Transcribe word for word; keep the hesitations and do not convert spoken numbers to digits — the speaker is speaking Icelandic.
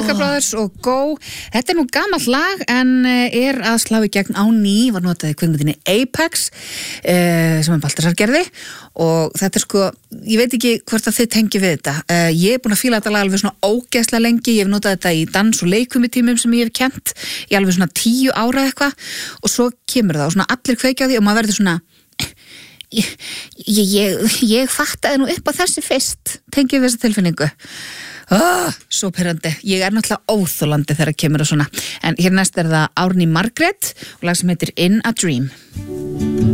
Chemical Brothers og Go. Þetta er nú gamalt lag en er að slá í gegn á ný, var notað í kvikmyndinni Apex uh, sem hann Baltasar gerði og þetta er sko, ég veit ekki hvort að þið tengi við þetta. Uh, ég er búin að fíla þetta lag alveg svona ógeðslega lengi, ég hef notað þetta í dans- og leikfimitímum sem ég hef kent í alveg svona tíu ára eitthvað og svo kemur það og svona allir kveikja á því og maður verður svona Ég, ég, ég, ég fattaði nú upp á þessi fyrst tengi við þessa tilfinningu oh, svo perrandi, ég er náttúrulega óþolandi þegar kemur og svona en hér næst er það Árný Margrét og lag sem heitir In a Dream.